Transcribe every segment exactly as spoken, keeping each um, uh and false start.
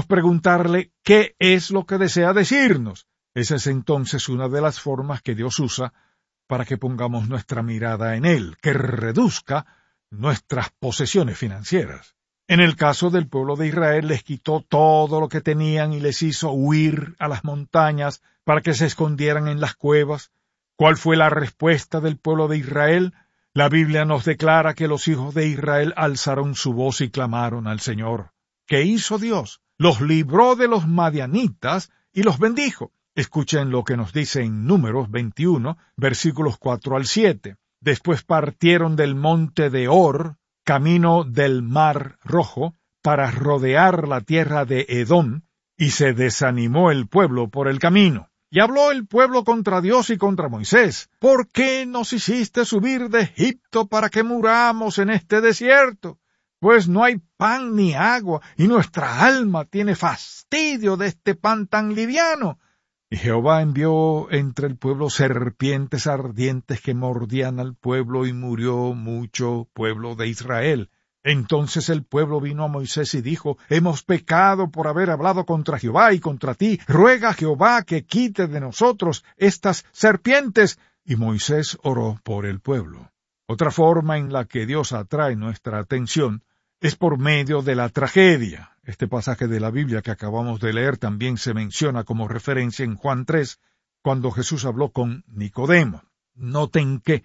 preguntarle qué es lo que desea decirnos. Esa es entonces una de las formas que Dios usa para que pongamos nuestra mirada en Él, que reduzca nuestras posesiones financieras. En el caso del pueblo de Israel, les quitó todo lo que tenían y les hizo huir a las montañas para que se escondieran en las cuevas. ¿Cuál fue la respuesta del pueblo de Israel? La Biblia nos declara que los hijos de Israel alzaron su voz y clamaron al Señor. ¿Qué hizo Dios? Los libró de los madianitas y los bendijo. Escuchen lo que nos dice en Números veintiuno, versículos cuatro al siete. Después partieron del monte de Hor, camino del Mar Rojo, para rodear la tierra de Edom, y se desanimó el pueblo por el camino. Y habló el pueblo contra Dios y contra Moisés. ¿Por qué nos hiciste subir de Egipto para que muramos en este desierto? Pues no hay pan ni agua, y nuestra alma tiene fastidio de este pan tan liviano. Y Jehová envió entre el pueblo serpientes ardientes que mordían al pueblo, y murió mucho pueblo de Israel. Entonces el pueblo vino a Moisés y dijo: Hemos pecado por haber hablado contra Jehová y contra ti. Ruega a Jehová que quite de nosotros estas serpientes. Y Moisés oró por el pueblo. Otra forma en la que Dios atrae nuestra atención es por medio de la tragedia. Este pasaje de la Biblia que acabamos de leer también se menciona como referencia en Juan tres, cuando Jesús habló con Nicodemo. Noten que,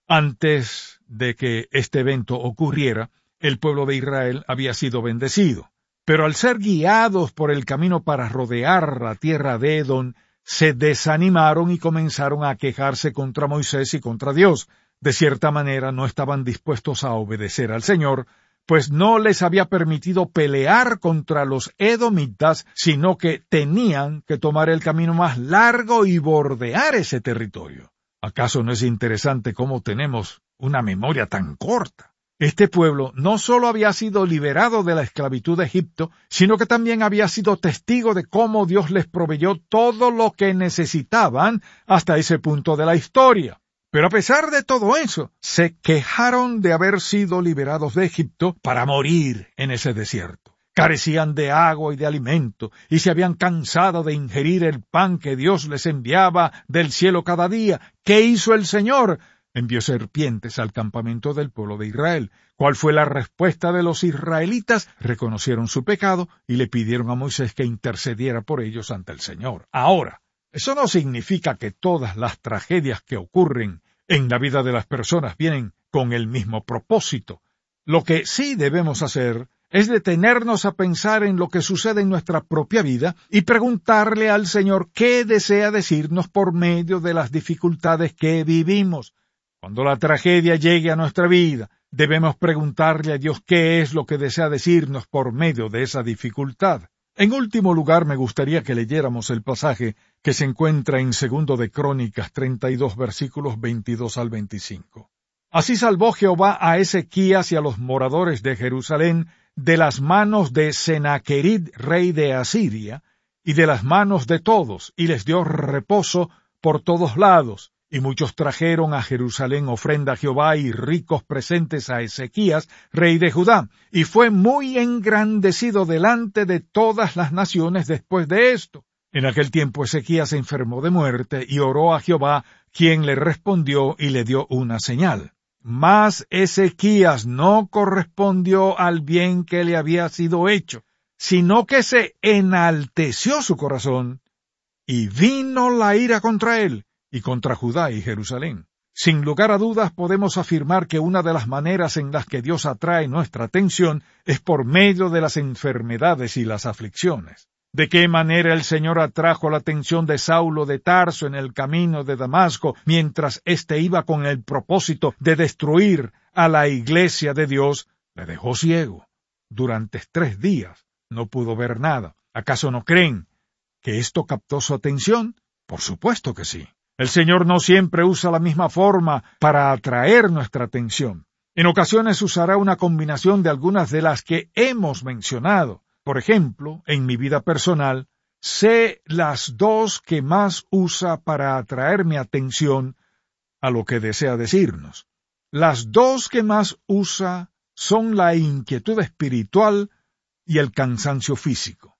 antes de que este evento ocurriera, el pueblo de Israel había sido bendecido. Pero al ser guiados por el camino para rodear la tierra de Edom, se desanimaron y comenzaron a quejarse contra Moisés y contra Dios. De cierta manera no estaban dispuestos a obedecer al Señor, pues no les había permitido pelear contra los edomitas, sino que tenían que tomar el camino más largo y bordear ese territorio. ¿Acaso no es interesante cómo tenemos una memoria tan corta? Este pueblo no solo había sido liberado de la esclavitud de Egipto, sino que también había sido testigo de cómo Dios les proveyó todo lo que necesitaban hasta ese punto de la historia. Pero a pesar de todo eso, se quejaron de haber sido liberados de Egipto para morir en ese desierto. Carecían de agua y de alimento, y se habían cansado de ingerir el pan que Dios les enviaba del cielo cada día. ¿Qué hizo el Señor? Envió serpientes al campamento del pueblo de Israel. ¿Cuál fue la respuesta de los israelitas? Reconocieron su pecado y le pidieron a Moisés que intercediera por ellos ante el Señor. Ahora, eso no significa que todas las tragedias que ocurren en la vida de las personas vienen con el mismo propósito. Lo que sí debemos hacer es detenernos a pensar en lo que sucede en nuestra propia vida y preguntarle al Señor qué desea decirnos por medio de las dificultades que vivimos. Cuando la tragedia llegue a nuestra vida, debemos preguntarle a Dios qué es lo que desea decirnos por medio de esa dificultad. En último lugar, me gustaría que leyéramos el pasaje que se encuentra en Segundo de Crónicas treinta y dos, versículos veintidós al veinticinco. Así salvó Jehová a Ezequías y a los moradores de Jerusalén de las manos de Senaquerib, rey de Asiria, y de las manos de todos, y les dio reposo por todos lados. Y muchos trajeron a Jerusalén ofrenda a Jehová y ricos presentes a Ezequías, rey de Judá, y fue muy engrandecido delante de todas las naciones después de esto. En aquel tiempo Ezequías se enfermó de muerte y oró a Jehová, quien le respondió y le dio una señal. Mas Ezequías no correspondió al bien que le había sido hecho, sino que se enalteció su corazón, y vino la ira contra él, y contra Judá y Jerusalén. Sin lugar a dudas podemos afirmar que una de las maneras en las que Dios atrae nuestra atención es por medio de las enfermedades y las aflicciones. ¿De qué manera el Señor atrajo la atención de Saulo de Tarso en el camino de Damasco, mientras éste iba con el propósito de destruir a la iglesia de Dios? Le dejó ciego. Durante tres días no pudo ver nada. ¿Acaso no creen que esto captó su atención? Por supuesto que sí. El Señor no siempre usa la misma forma para atraer nuestra atención. En ocasiones usará una combinación de algunas de las que hemos mencionado. Por ejemplo, en mi vida personal, sé las dos que más usa para atraer mi atención a lo que desea decirnos. Las dos que más usa son la inquietud espiritual y el cansancio físico.